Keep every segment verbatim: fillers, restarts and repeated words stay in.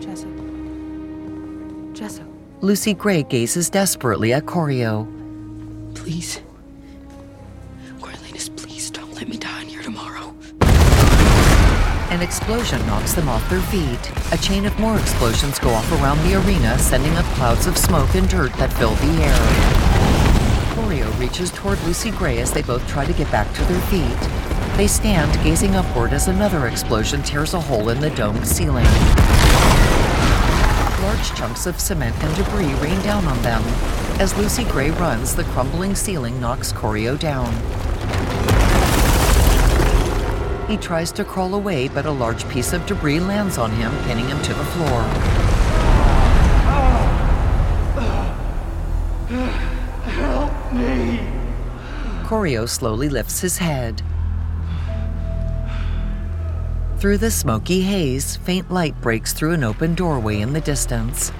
Jessa. Jessa. Lucy Gray gazes desperately at Corio. Please. Coriolanus, please don't let me die in here tomorrow. An explosion knocks them off their feet. A chain of more explosions go off around the arena, sending up clouds of smoke and dirt that fill the air. Corio reaches toward Lucy Gray as they both try to get back to their feet. They stand, gazing upward as another explosion tears a hole in the domed ceiling. Large chunks of cement and debris rain down on them. As Lucy Gray runs, the crumbling ceiling knocks Corio down. He tries to crawl away, but a large piece of debris lands on him, pinning him to the floor. Help me! Corio slowly lifts his head. Through the smoky haze, faint light breaks through an open doorway in the distance.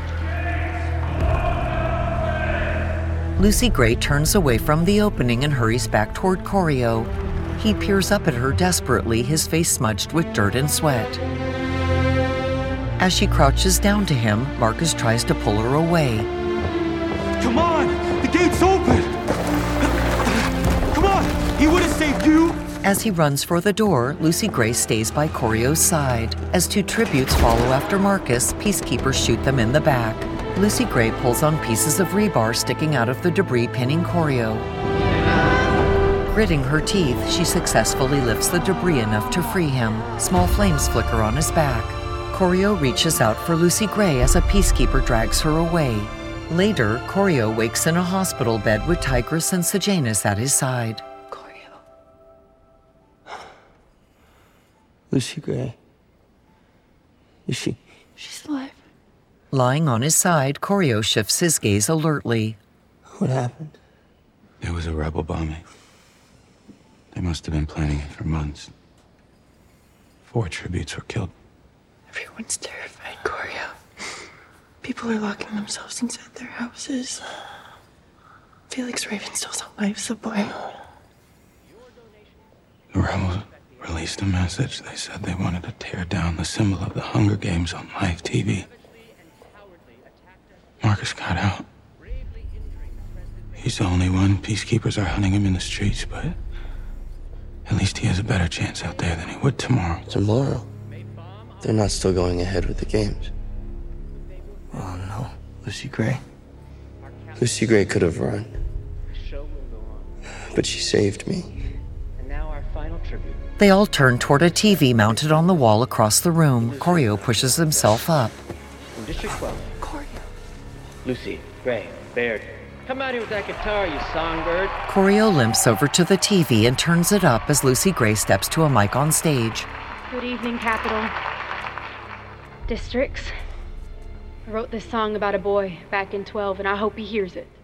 Lucy Gray turns away from the opening and hurries back toward Corio. He peers up at her desperately, his face smudged with dirt and sweat. As she crouches down to him, Marcus tries to pull her away. Come on! The gate's open! Come on! He would have saved you! As he runs for the door, Lucy Gray stays by Corio's side. As two tributes follow after Marcus, peacekeepers shoot them in the back. Lucy Gray pulls on pieces of rebar sticking out of the debris pinning Corio. Gritting her teeth, she successfully lifts the debris enough to free him. Small flames flicker on his back. Corio reaches out for Lucy Gray as a peacekeeper drags her away. Later, Corio wakes in a hospital bed with Tigris and Sejanus at his side. Lucy Gray. Is she? She's alive. Lying on his side, Corio shifts his gaze alertly. What happened? There was a rebel bombing. They must have been planning it for months. Four tributes were killed. Everyone's terrified, Corio. People are locking themselves inside their houses. Felix Raven still saw lives of boy. The rebels released a message. They said they wanted to tear down the symbol of the Hunger Games on live T V. Marcus got out. He's the only one. Peacekeepers are hunting him in the streets, but at least he has a better chance out there than he would tomorrow. Tomorrow? They're not still going ahead with the games. Oh no, Lucy Gray. Lucy Gray could have run. But she saved me. And now our final tribute. They all turn toward a T V mounted on the wall across the room. Corio pushes himself up. From District twelve. Corio. Lucy, Gray, Baird. Come out here with that guitar, you songbird. Corio limps over to the T V and turns it up as Lucy Gray steps to a mic on stage. Good evening, Capital. Districts. I wrote this song about a boy back in twelve, and I hope he hears it.